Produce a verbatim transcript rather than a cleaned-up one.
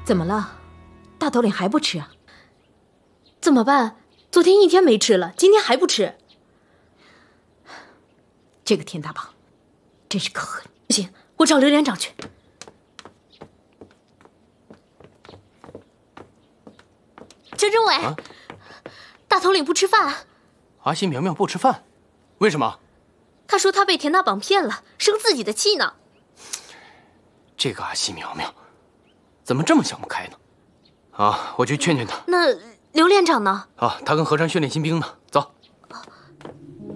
怎么了？大头领还不吃啊？ 怎么办？昨天一天没吃了，今天还不吃。 这个田大宝真是可恨。 不行，我找刘连长去。陈政委，啊、大头领不吃饭。 阿西苗苗不吃饭，为什么？ 他说他被田大绑骗了，生自己的气呢。 这个阿西苗苗，怎么这么想不开呢？啊，我去劝劝他。 那刘连长呢？ 啊，他跟和尚训练新兵呢。